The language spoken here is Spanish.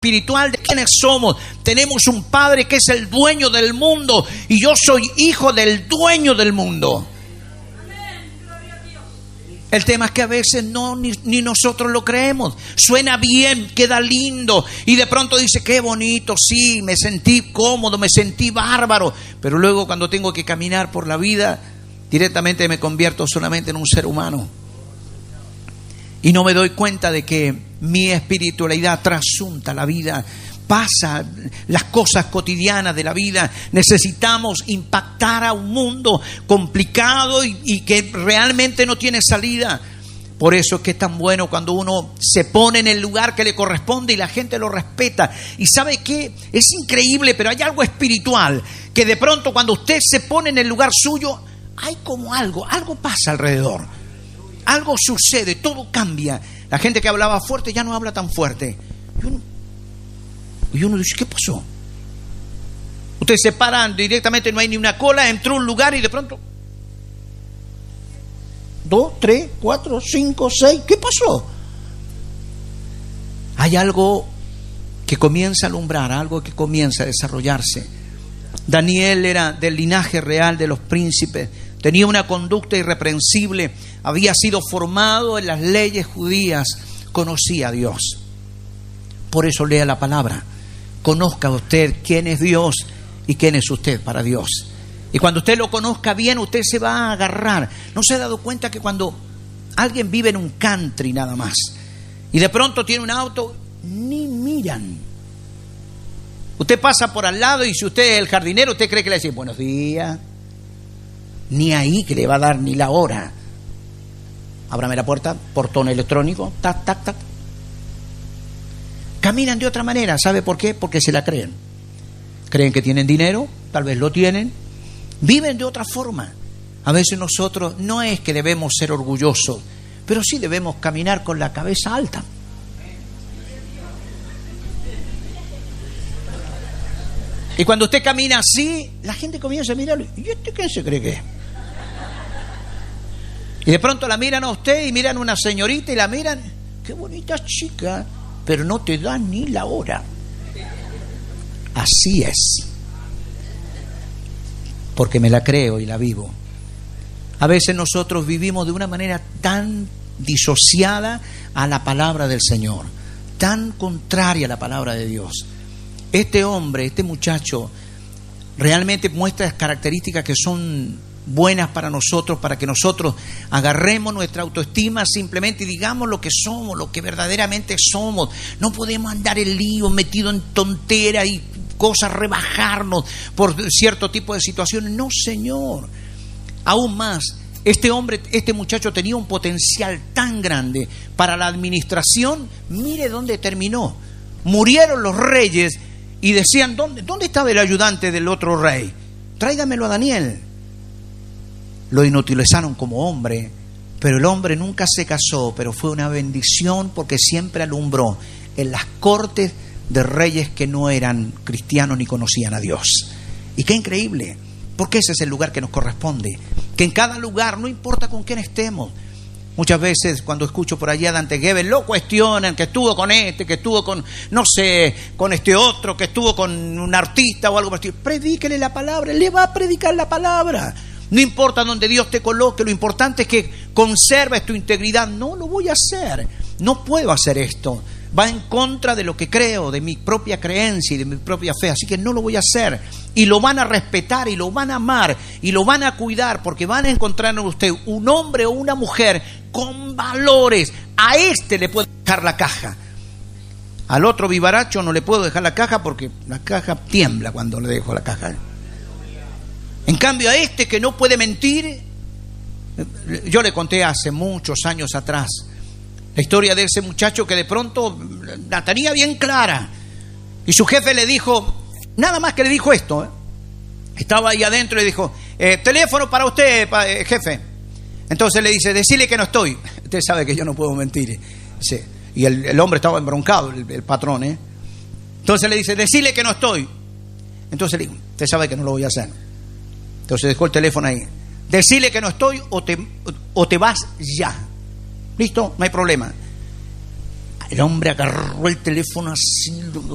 espiritual de quiénes somos. Tenemos un Padre que es el dueño del mundo y yo soy hijo del dueño del mundo. El tema es que a veces ni nosotros lo creemos. Suena bien, queda lindo y de pronto dice qué bonito, sí, me sentí cómodo, me sentí bárbaro, pero luego cuando tengo que caminar por la vida directamente me convierto solamente en un ser humano y no me doy cuenta de que mi espiritualidad trasunta la vida, pasa las cosas cotidianas de la vida. Necesitamos impactar a un mundo complicado y que realmente no tiene salida. Por eso es que es tan bueno cuando uno se pone en el lugar que le corresponde y la gente lo respeta. Y ¿sabe qué? Es increíble, pero hay algo espiritual que de pronto cuando usted se pone en el lugar suyo, hay como algo pasa alrededor. Algo sucede, todo cambia. La gente que hablaba fuerte ya no habla tan fuerte. Y uno dice, ¿qué pasó? Ustedes se paran directamente, no hay ni una cola, entró a un lugar y de pronto 2, 3, 4, 5, 6, ¿qué pasó? Hay algo que comienza a alumbrar, algo que comienza a desarrollarse. Daniel era del linaje real de los príncipes, tenía una conducta irreprensible, había sido formado en las leyes judías, conocía a Dios. Por eso lea la palabra. Conozca usted quién es Dios y quién es usted para Dios. Y cuando usted lo conozca bien, usted se va a agarrar. ¿No se ha dado cuenta que cuando alguien vive en un country nada más y de pronto tiene un auto, ni miran? Usted pasa por al lado y si usted es el jardinero, usted cree que le dice buenos días. Ni ahí que le va a dar ni la hora. Ábrame la puerta, portón electrónico, tac, tac, tac. Caminan de otra manera. ¿Sabe por qué? Porque se la creen. Creen que tienen dinero, tal vez lo tienen. Viven de otra forma. A veces nosotros no es que debemos ser orgullosos, pero sí debemos caminar con la cabeza alta. Y cuando usted camina así, la gente comienza a mirarlo. ¿Y este quién se cree que es? Y de pronto la miran a usted y miran a una señorita y la miran. Qué bonita chica, pero no te dan ni la hora. Así es. Porque me la creo y la vivo. A veces nosotros vivimos de una manera tan disociada a la palabra del Señor, tan contraria a la palabra de Dios. Este hombre, este muchacho, realmente muestra características que son buenas para nosotros, para que nosotros agarremos nuestra autoestima simplemente y digamos lo que somos, lo que verdaderamente somos. No podemos andar en lío, metido en tonteras y cosas, rebajarnos por cierto tipo de situaciones. No, Señor. Aún más, este muchacho tenía un potencial tan grande para la administración. Mire dónde terminó. Murieron los reyes y decían, ¿dónde estaba el ayudante del otro rey? Tráigamelo a Daniel. Lo inutilizaron como hombre, pero el hombre nunca se casó, pero fue una bendición porque siempre alumbró en las cortes de reyes que no eran cristianos ni conocían a Dios. Y qué increíble, porque ese es el lugar que nos corresponde, que en cada lugar, no importa con quién estemos. Muchas veces cuando escucho por allá a Dante Gebel, lo cuestionan, que estuvo con este, que estuvo con, no sé, con este otro, que estuvo con un artista o algo así. Predíquele la palabra, le va a predicar la palabra. No importa donde Dios te coloque, lo importante es que conserves tu integridad. No lo voy a hacer, no puedo hacer esto. Va en contra de lo que creo, de mi propia creencia y de mi propia fe, así que no lo voy a hacer. Y lo van a respetar y lo van a amar y lo van a cuidar porque van a encontrar en usted un hombre o una mujer con valores. A este le puedo dejar la caja. Al otro vivaracho no le puedo dejar la caja porque la caja tiembla cuando le dejo la caja. En cambio a este que no puede mentir, yo le conté hace muchos años atrás la historia de ese muchacho que de pronto la tenía bien clara y su jefe le dijo, nada más que le dijo esto, estaba ahí adentro y dijo, teléfono para usted, jefe. Entonces le dice, decile que no estoy. Usted sabe que yo no puedo mentir. Dice, y el hombre estaba embroncado, el patrón, Entonces le dice, decile que no estoy. Entonces le digo, usted sabe que no lo voy a hacer. Entonces dejó el teléfono ahí. Decile que no estoy o te vas ya. ¿Listo? No hay problema. El hombre agarró el teléfono así,